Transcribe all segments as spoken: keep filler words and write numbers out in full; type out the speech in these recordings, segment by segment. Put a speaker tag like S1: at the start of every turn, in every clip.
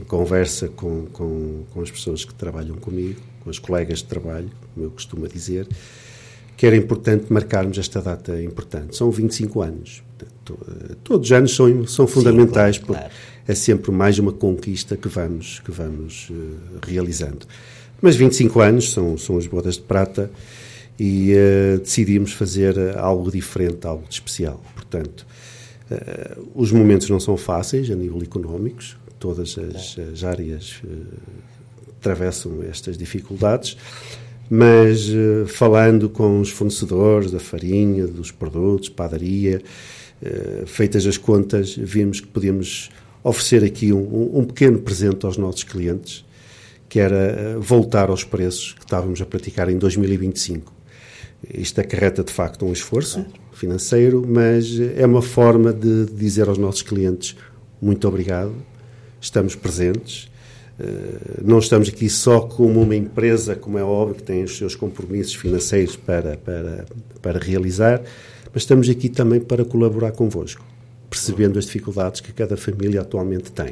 S1: conversa com, com, com as pessoas que trabalham comigo, com os colegas de trabalho, como eu costumo dizer, que era importante marcarmos esta data importante. São vinte e cinco anos. Portanto, todos os anos são, são fundamentais, Sim, claro, claro. porque é sempre mais uma conquista que vamos, que vamos uh, realizando. Mas vinte e cinco anos são, são as bodas de prata e uh, decidimos fazer algo diferente, algo de especial. Portanto, uh, os momentos não são fáceis a nível económicos, todas as, as áreas uh, atravessam estas dificuldades, mas uh, falando com os fornecedores da farinha, dos produtos, padaria, uh, feitas as contas, vimos que podíamos oferecer aqui um, um pequeno presente aos nossos clientes, que era uh, voltar aos preços que estávamos a praticar em dois mil e vinte e cinco. Isto acarreta, de facto, um esforço financeiro, mas é uma forma de dizer aos nossos clientes muito obrigado, estamos presentes. Uh, não estamos aqui só como uma empresa, como é óbvio, que tem os seus compromissos financeiros para, para, para realizar, mas estamos aqui também para colaborar convosco, percebendo as dificuldades que cada família atualmente tem.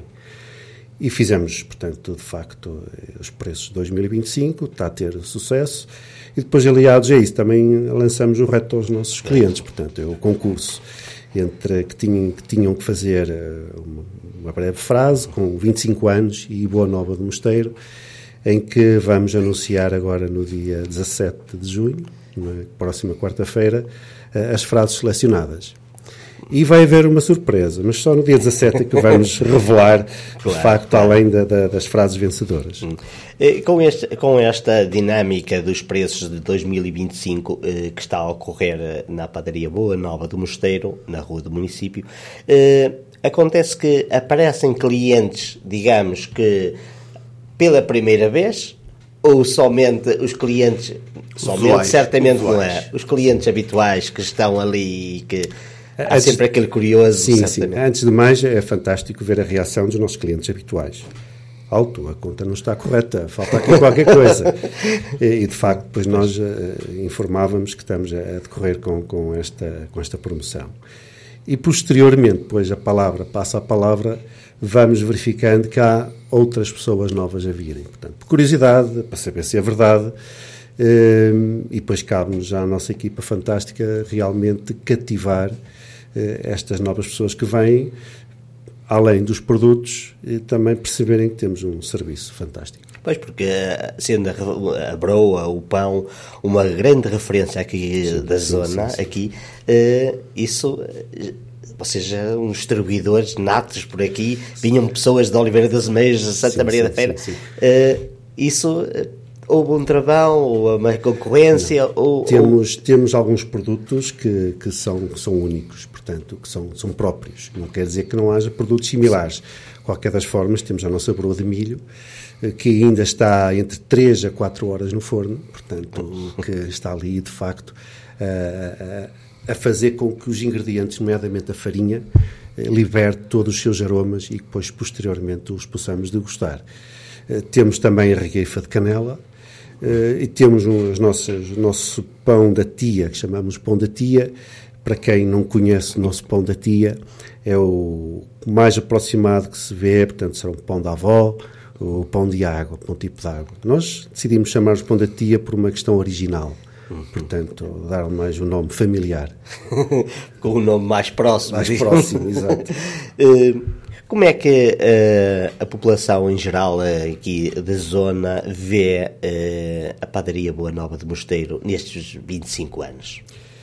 S1: E fizemos, portanto, de facto, os preços de dois mil e vinte e cinco, está a ter sucesso, e depois, aliados a isso, também lançamos o reto aos nossos clientes, portanto, é o concurso entre que tinham que, tinham que fazer uma, uma breve frase com vinte e cinco anos e Boa Nova do Mosteiro, em que vamos anunciar agora no dia dezassete de junho, na próxima quarta-feira, as frases selecionadas. E vai haver uma surpresa, mas só no dia dezassete é que vamos revelar, claro, de facto, claro. além da, da, das frases vencedoras.
S2: Hum. Com, este, com esta dinâmica dos preços de dois mil e vinte e cinco eh, que está a ocorrer na padaria Boa Nova do Mosteiro, na rua do município, eh, acontece que aparecem clientes, digamos que pela primeira vez, ou somente os clientes, somente usuais, certamente usuais. Não é, os clientes habituais que estão ali e que... Há antes, sempre aquele curioso.
S1: Sim, sim. Antes de mais, é fantástico ver a reação dos nossos clientes habituais. Alto, a conta não está correta, falta aqui qualquer coisa. E, e, de facto, depois nós uh, informávamos que estamos a, a decorrer com, com, esta, com esta promoção. E, posteriormente, depois a palavra passa a palavra, vamos verificando que há outras pessoas novas a virem. Portanto, por curiosidade, para saber se é verdade, uh, e depois cabe-nos à nossa equipa fantástica realmente cativar estas novas pessoas que vêm, além dos produtos, e também perceberem que temos um serviço fantástico.
S2: Pois, porque sendo a, a broa, o pão, uma grande referência aqui sim, da sim, zona, sim, sim. aqui, uh, isso, ou seja, uns distribuidores natos por aqui, vinham pessoas de Oliveira das Meias, Santa sim, Maria sim, da Feira, sim, sim. Uh, isso... Houve um travão, ou uma concorrência? Ou,
S1: temos, ou... temos alguns produtos que, que, são, que são únicos, portanto, que são, são próprios. Não quer dizer que não haja produtos similares. De qualquer das formas, temos a nossa broa de milho, que ainda está entre três a quatro horas no forno, portanto, que está ali, de facto, a, a, a fazer com que os ingredientes, nomeadamente a farinha, liberte todos os seus aromas e que depois, posteriormente, os possamos degustar. Temos também a regueifa de canela, Uh, e temos um, as nossas, o nosso pão da tia, que chamamos pão da tia. Para quem não conhece o nosso pão da tia, é o mais aproximado que se vê, portanto será um pão da avó, o pão de água, pão tipo de água. Nós decidimos chamar o pão da tia por uma questão original, uhum. portanto dar mais um nome familiar.
S2: Com um nome mais próximo.
S1: Mais próximo, exato.
S2: uh, Como é que uh, a população em geral uh, aqui da zona vê uh, a padaria Boa Nova do Mosteiro nestes vinte e cinco anos?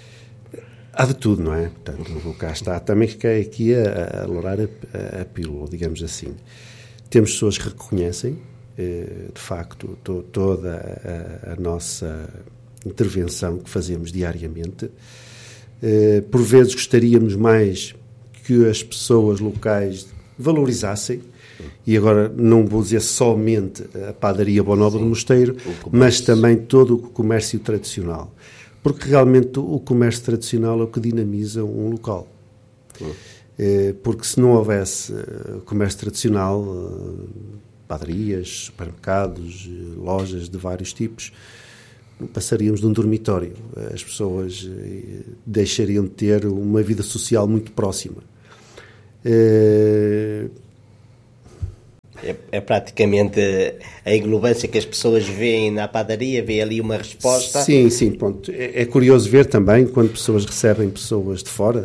S1: Há de tudo, não é? Portanto, cá está também que quer aqui a, a lourar a, a pílula, digamos assim. Temos pessoas que reconhecem, uh, de facto, to, toda a, a nossa intervenção que fazemos diariamente. Uh, por vezes gostaríamos mais que as pessoas locais valorizassem, e agora não vou dizer somente a padaria Boa Nova do Mosteiro, mas também todo o comércio tradicional, porque realmente o comércio tradicional é o que dinamiza um local. Hum. Porque se não houvesse comércio tradicional, padarias, supermercados, lojas de vários tipos, passaríamos de um dormitório. As pessoas deixariam de ter uma vida social muito próxima. Uh,
S2: É, é praticamente a englobância que as pessoas veem na padaria, vê ali uma resposta.
S1: Sim, sim, pronto. É, é curioso ver também, quando pessoas recebem pessoas de fora,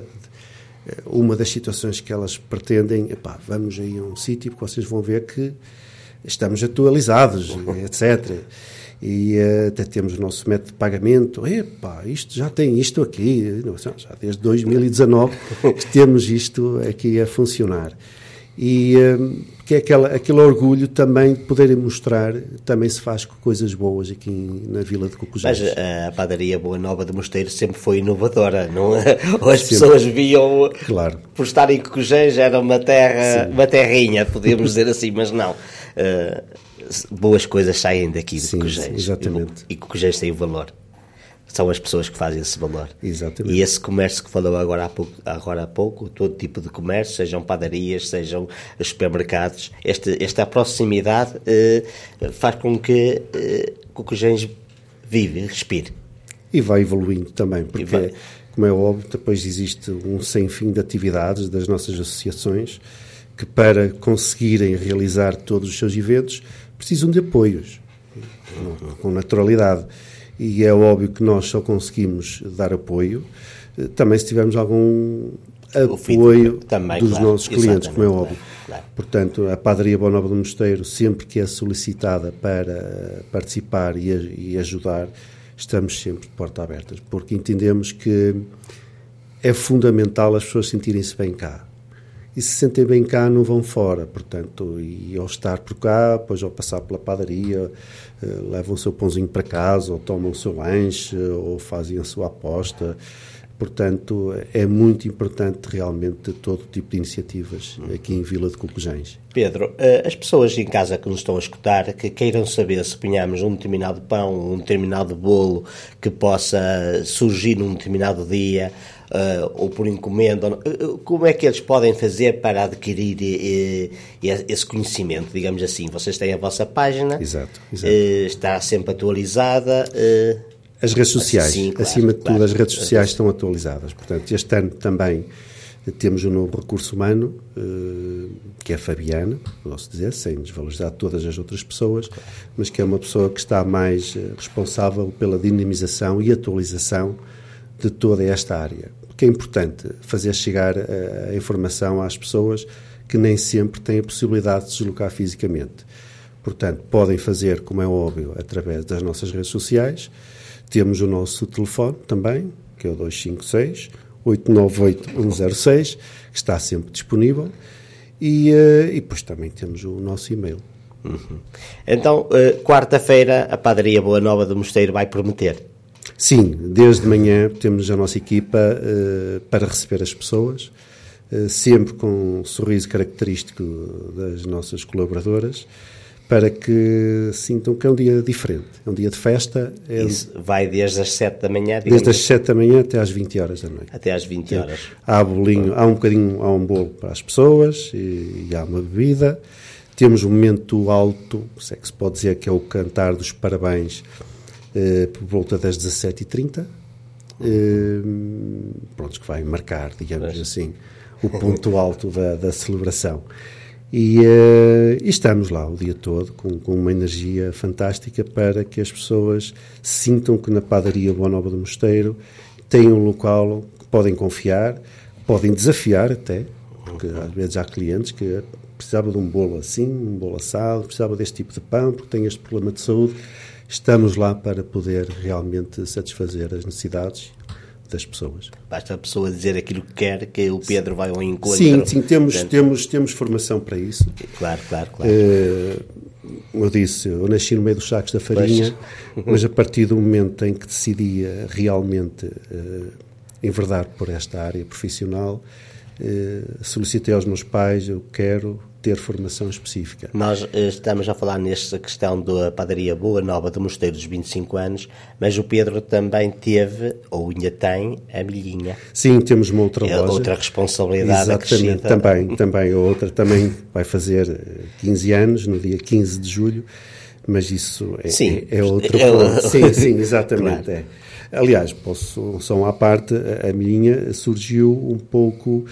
S1: uma das situações que elas pretendem, epá, vamos aí a um sítio que vocês vão ver que estamos atualizados, etcétera. E uh, até temos o nosso método de pagamento. Epá, isto já tem isto aqui, já desde dois mil e dezanove que temos isto aqui a funcionar. E uh, que é aquela, aquele orgulho também de poderem mostrar, também se faz com coisas boas aqui na Vila de Cocujés.
S2: Mas a padaria Boa Nova do Mosteiro sempre foi inovadora, não é? Ou as sempre. Pessoas viam,
S1: claro,
S2: por estar em Cocujés, era uma terra, Sim. uma terrinha, podíamos dizer assim, mas não. Uh, boas coisas saem daqui de Cocujés.
S1: Exatamente.
S2: E Cocujés tem o valor. São as pessoas que fazem esse valor.
S1: Exatamente.
S2: E esse comércio que falou agora há pouco, agora há pouco todo tipo de comércio, sejam padarias, sejam supermercados, este, esta proximidade eh, faz com que eh, Cocujés vive, respire.
S1: E vai evoluindo também, porque, como é óbvio, depois existe um sem fim de atividades das nossas associações que, para conseguirem realizar todos os seus eventos, precisam de apoios, com naturalidade. E é óbvio que nós só conseguimos dar apoio também se tivermos algum apoio também, dos claro, nossos clientes, como é óbvio. Claro. Portanto, a Padaria Boa Nova do Mosteiro, sempre que é solicitada para participar e, e ajudar, estamos sempre de porta abertas, porque entendemos que é fundamental as pessoas sentirem-se bem cá. E se sentem bem cá, não vão fora. Portanto, e ao estar por cá, depois ao passar pela padaria, uh, levam o seu pãozinho para casa, ou tomam o seu lanche, ou fazem a sua aposta. Portanto, é muito importante realmente todo tipo de iniciativas aqui em Vila de Cocujés.
S2: Pedro, as pessoas em casa que nos estão a escutar, que queiram saber se ponhamos um determinado pão, um determinado bolo que possa surgir num determinado dia, Uh, ou por encomenda, uh, como é que eles podem fazer para adquirir uh, esse conhecimento, digamos assim? Vocês têm a vossa página,
S1: exato, exato.
S2: Uh, está sempre atualizada. Uh,
S1: as redes sociais, sim, claro, acima de claro, tudo, as redes sociais estão atualizadas. Portanto, este ano também temos um novo recurso humano, uh, que é a Fabiana, posso dizer, sem desvalorizar todas as outras pessoas, claro, mas que é uma pessoa que está mais uh, responsável pela dinamização e atualização de toda esta área, porque é importante fazer chegar a, a informação às pessoas que nem sempre têm a possibilidade de se deslocar fisicamente. Portanto, podem fazer, como é óbvio, através das nossas redes sociais. Temos o nosso telefone também, que é o dois cinco seis, oito nove oito, um zero seis, que está sempre disponível, e, uh, e depois também temos o nosso e-mail.
S2: Uhum. Então, uh, quarta-feira, a Padaria Boa Nova do Mosteiro vai prometer?
S1: Sim, desde manhã temos a nossa equipa uh, para receber as pessoas, uh, sempre com um sorriso característico das nossas colaboradoras, para que sintam que é um dia diferente, é um dia de festa. É
S2: Isso vai desde as sete da manhã?
S1: Desde as sete da manhã até às vinte horas da noite.
S2: Até às vinte horas.
S1: Há bolinho, há um bocadinho, há um bolo para as pessoas e, e há uma bebida. Temos um momento alto, se é que se pode dizer que é o cantar dos parabéns, Uh, por volta das dezassete e trinta, uh, pronto, que vai marcar, digamos Mas... assim, o ponto alto da, da celebração. E, uh, e estamos lá o dia todo com, com uma energia fantástica para que as pessoas sintam que na Padaria Boa Nova do Mosteiro têm um local que podem confiar, podem desafiar até, porque às vezes há clientes que precisavam de um bolo assim, um bolo assado, precisavam deste tipo de pão porque têm este problema de saúde. Estamos lá para poder realmente satisfazer as necessidades das pessoas.
S2: Basta a pessoa dizer aquilo que quer, que o Pedro vai ao encontro.
S1: Sim, sim, temos, Portanto... temos, temos formação para isso.
S2: Claro, claro, claro.
S1: Uh, eu disse, eu nasci no meio dos sacos da farinha, pois. Mas a partir do momento em que decidia realmente uh, enverdar por esta área profissional, uh, solicitei aos meus pais, eu quero ter formação específica.
S2: Nós estamos a falar nesta questão da Padaria Boa Nova do Mosteiro dos vinte e cinco anos, mas o Pedro também teve, ou ainda tem, a Milhinha.
S1: Sim, temos uma outra
S2: é
S1: loja.
S2: Outra responsabilidade
S1: Exatamente,
S2: acrescida.
S1: também, também, a outra também vai fazer quinze anos, no dia quinze de julho, mas isso é,
S2: sim,
S1: é, é outro é ponto. O... Sim, sim, exatamente. Claro. É. Aliás, posso, só à parte, a Milhinha surgiu um pouco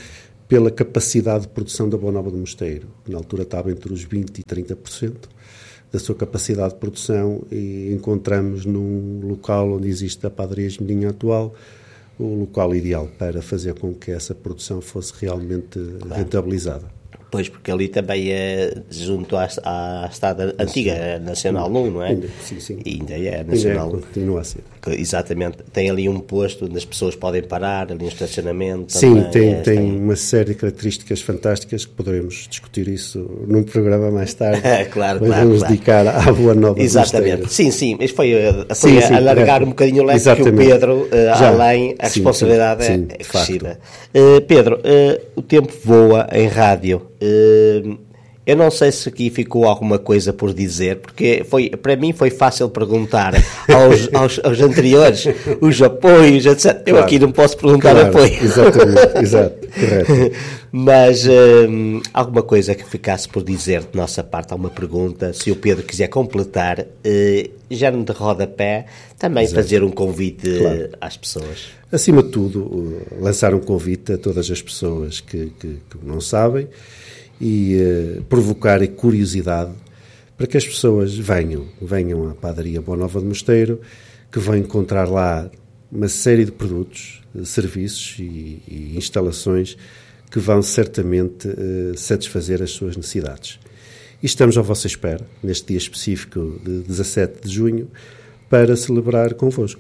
S1: pela capacidade de produção da Boa Nova do Mosteiro. Na altura estava entre os vinte por cento e trinta por cento da sua capacidade de produção, e encontramos num local onde existe a padaria Esmedinha atual o local ideal para fazer com que essa produção fosse realmente claro. rentabilizada.
S2: Pois, porque ali também é junto à, à estrada antiga, é Nacional um, não é?
S1: Ainda, sim, sim.
S2: E ainda é Nacional um.
S1: Continua a ser.
S2: Exatamente. Tem ali um posto onde as pessoas podem parar, ali um estacionamento.
S1: Sim,
S2: também,
S1: tem,
S2: é,
S1: tem,
S2: tem
S1: uma série de características fantásticas que poderemos discutir isso num programa mais tarde.
S2: claro,
S1: Mas
S2: claro.
S1: vamos
S2: claro.
S1: dedicar à Boa Nova.
S2: Exatamente. Sim, sim. Mas foi, foi
S1: sim,
S2: a
S1: sim,
S2: alargar
S1: é.
S2: um bocadinho o leque,
S1: Exatamente.
S2: que o Pedro, uh,
S1: Já.
S2: além, a
S1: sim,
S2: responsabilidade
S1: sim,
S2: é
S1: sim,
S2: crescida. Uh, Pedro, uh, o tempo voa em rádio. Uh, Eu não sei se aqui ficou alguma coisa por dizer, porque foi, para mim foi fácil perguntar aos, aos, aos anteriores os apoios, etcétera. Eu claro, aqui não posso perguntar
S1: claro,
S2: apoio.
S1: Exatamente, exato, correto.
S2: Mas hum, alguma coisa que ficasse por dizer de nossa parte, alguma pergunta, se o Pedro quiser completar, uh, já de rodapé, também exato. Fazer um convite claro. Às pessoas.
S1: Acima de tudo, lançar um convite a todas as pessoas que, que, que não sabem, e uh, provocar a curiosidade para que as pessoas venham, venham à padaria Boa Nova do Mosteiro, que vão encontrar lá uma série de produtos, serviços e, e instalações que vão certamente uh, satisfazer as suas necessidades. E estamos à vossa espera, neste dia específico de dezassete de junho, para celebrar convosco.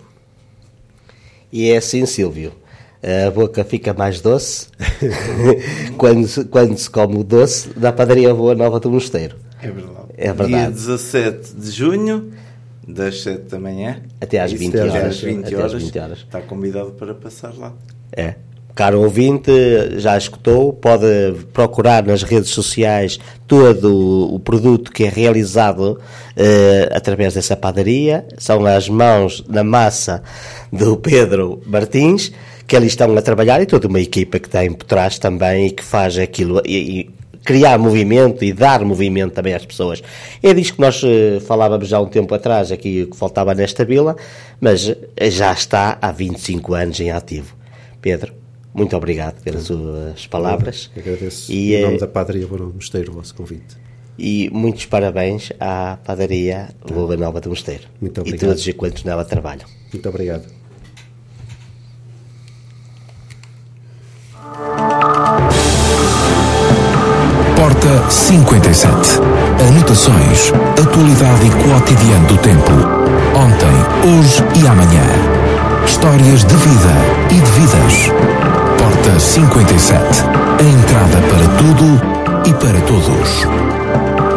S2: E é assim, Sílvio. A boca fica mais doce quando, se, quando se come o doce da padaria Boa Nova do Mosteiro.
S3: É verdade.
S2: É verdade.
S3: Dia dezassete de junho, das sete da manhã
S2: até às vinte horas.
S3: Até às vinte
S2: até
S3: horas,
S2: às vinte horas.
S3: Está convidado para passar lá.
S2: É. Caro ouvinte, já escutou, pode procurar nas redes sociais todo o produto que é realizado eh, através dessa padaria. São as mãos na massa do Pedro Martins, que ali estão a trabalhar, e toda uma equipa que tem por trás também e que faz aquilo, e, e criar movimento e dar movimento também às pessoas. É disso que nós uh, falávamos já há um tempo atrás, aqui que faltava nesta vila, mas uh, já está há vinte e cinco anos em ativo. Pedro, muito obrigado pelas suas palavras.
S1: Eu agradeço
S2: e,
S1: em nome
S2: uh,
S1: da padaria Boa Nova do Mosteiro o vosso convite.
S2: E muitos parabéns à padaria Boa Nova do Mosteiro.
S1: Muito obrigado.
S2: E todos e quantos nela trabalham.
S1: Muito obrigado.
S4: Porta cinquenta e sete. Anotações, atualidade e cotidiano do tempo. Ontem, hoje e amanhã. Histórias de vida e de vidas. Porta cinquenta e sete. A entrada para tudo e para todos.